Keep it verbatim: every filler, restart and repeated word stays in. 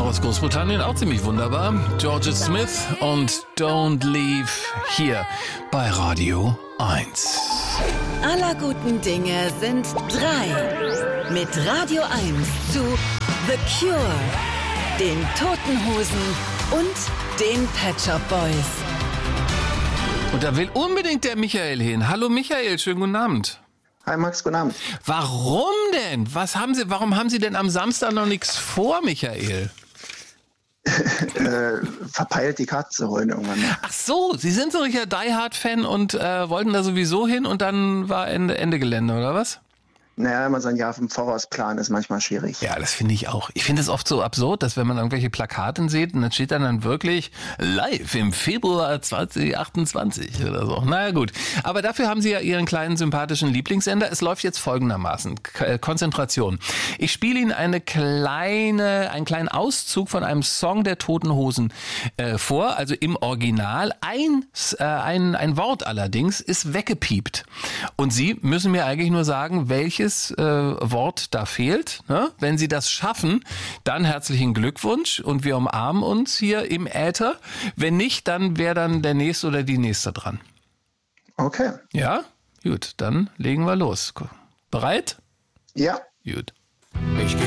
aus Großbritannien, auch ziemlich wunderbar. George Smith und Don't Leave hier bei Radio eins. Aller guten Dinge sind drei. Mit Radio eins zu The Cure, den Toten Hosen und den Pet Shop Boys. Und da will unbedingt der Michael hin. Hallo Michael, schönen guten Abend. Hi Max, guten Abend. Warum denn? Was haben Sie, warum haben Sie denn am Samstag noch nichts vor, Michael? äh, verpeilt die Karte zu holen irgendwann. Ach so, Sie sind so ein richtiger Die Hard-Fan und äh, wollten da sowieso hin und dann war Ende, Ende Gelände, oder was? Naja, wenn man so ein Jahr im Voraus planen, ist manchmal schwierig. Ja, das finde ich auch. Ich finde es oft so absurd, dass wenn man irgendwelche Plakate sieht und dann steht dann, dann wirklich live im Februar zwanzig achtundzwanzig oder so. Naja gut, aber dafür haben Sie ja Ihren kleinen sympathischen Lieblingssender. Es läuft jetzt folgendermaßen. K- Konzentration. Ich spiele Ihnen eine kleine, einen kleinen Auszug von einem Song der Toten Hosen äh, vor, also im Original. Ein, äh, ein, ein Wort allerdings ist weggepiept. Und Sie müssen mir eigentlich nur sagen, welches Äh, Wort da fehlt. Ne? Wenn Sie das schaffen, dann herzlichen Glückwunsch und wir umarmen uns hier im Äther. Wenn nicht, dann wäre dann der Nächste oder die Nächste dran. Okay. Ja? Gut, dann legen wir los. Bereit? Ja. Gut. Ich